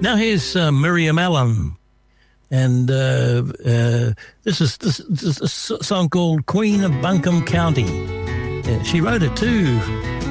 Now here's Miriam Allen, and this is a song called Queen of Buncombe County. Yeah, she wrote it too.